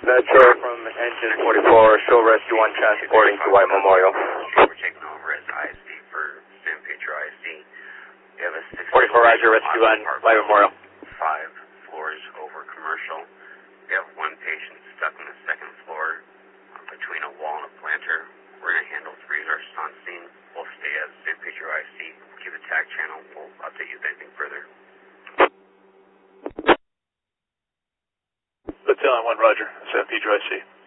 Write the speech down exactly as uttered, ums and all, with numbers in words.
Metro from engine forty-four, show rescue one transporting to White Memorial. We're taking over as I S D for San Pedro I S D. We have a six forty-four Roger, rescue on White Memorial. Five floors over commercial. We have one patient stuck on the second floor uh, between a wall and a planter. We're going to handle three nurses on scene. We'll stay as San Pedro I S D. Keep the tag channel. We'll update you with anything further. Battalion one, Roger. San Pedro I C.